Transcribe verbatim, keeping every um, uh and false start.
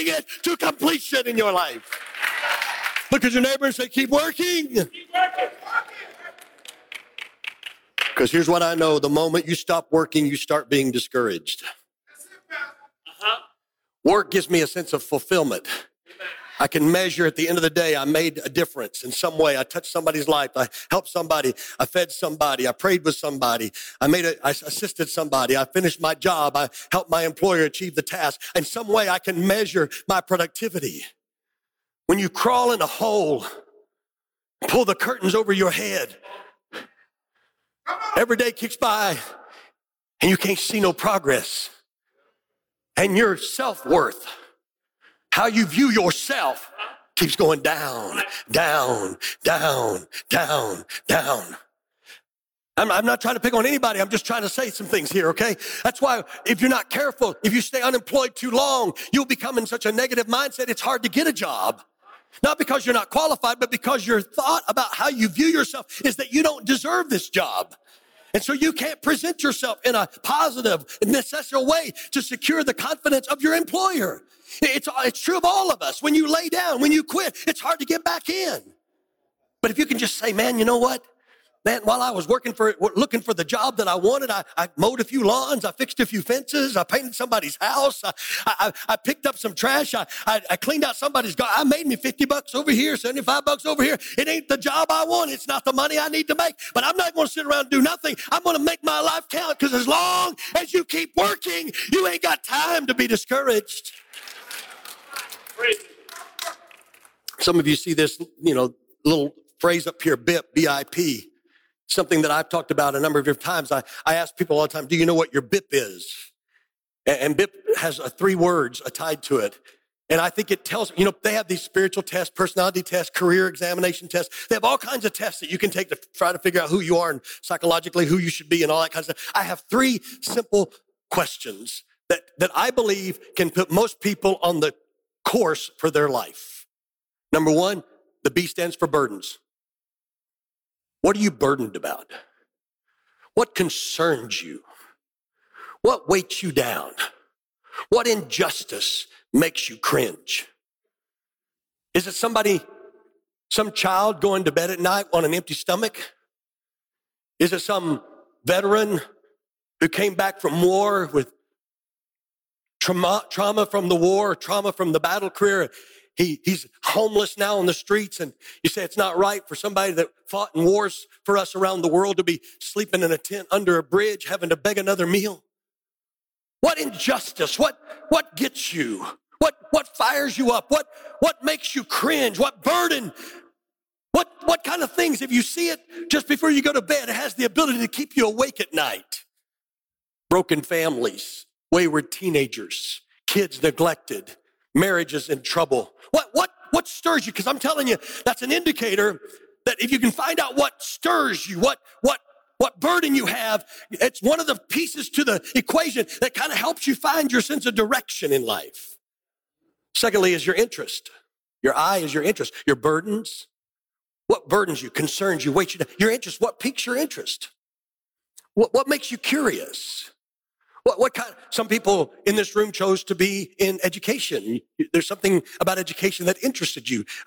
it to completion in your life. Look at your neighbor and say, keep working. Because here's what I know. The moment you stop working, you start being discouraged. Uh-huh. Work gives me a sense of fulfillment. I can measure at the end of the day, I made a difference in some way. I touched somebody's life. I helped somebody. I fed somebody. I prayed with somebody. I made a, I assisted somebody. I finished my job. I helped my employer achieve the task. In some way, I can measure my productivity. When you crawl in a hole, pull the curtains over your head, every day kicks by and you can't see no progress. And your self-worth, how you view yourself, keeps going down, down, down, down, down. I'm, I'm not trying to pick on anybody. I'm just trying to say some things here, okay? That's why if you're not careful, if you stay unemployed too long, you'll become in such a negative mindset, it's hard to get a job. Not because you're not qualified, but because your thought about how you view yourself is that you don't deserve this job. And so you can't present yourself in a positive and necessary way to secure the confidence of your employer. It's, it's true of all of us. When you lay down, when you quit, it's hard to get back in. But if you can just say, man, you know what? Man, while I was working for, looking for the job that I wanted, I, I mowed a few lawns, I fixed a few fences, I painted somebody's house, I, I, I picked up some trash, I, I, I cleaned out somebody's garden. I made me fifty bucks over here, seventy-five bucks over here. It ain't the job I want. It's not the money I need to make. But I'm not going to sit around and do nothing. I'm going to make my life count, because as long as you keep working, you ain't got time to be discouraged. Some of you see this, you know, little phrase up here, B I P, B I P. Something that I've talked about a number of different times. I, I ask people all the time, do you know what your B I P is? And, and B I P has a three words tied to it. And I think it tells, you know, they have these spiritual tests, personality tests, career examination tests. They have all kinds of tests that you can take to try to figure out who you are and psychologically who you should be and all that kind of stuff. I have three simple questions that, that I believe can put most people on the course for their life. Number one, the B stands for burdens. What are you burdened about? What concerns you? What weights you down? What injustice makes you cringe? Is it somebody, some child going to bed at night on an empty stomach? Is it some veteran who came back from war with trauma, trauma from the war, trauma from the battle career? He, he's homeless now on the streets, and you say it's not right for somebody that fought in wars for us around the world to be sleeping in a tent under a bridge, having to beg another meal. What injustice? What, what gets you? What, what fires you up? What, what makes you cringe? What burden? What, what kind of things, if you see it just before you go to bed, it has the ability to keep you awake at night? Broken families, wayward teenagers, kids neglected, marriages in trouble. What, what, what stirs you? Because I'm telling you, that's an indicator that if you can find out what stirs you, what, what, what burden you have, it's one of the pieces to the equation that kind of helps you find your sense of direction in life. Secondly is your interest. Your I is your interest. Your burdens. What burdens you, concerns you, weights you down? Your interest. What piques your interest? What, what makes you curious? What, what kind? Some people in this room chose to be in education. There's something about education that interested you.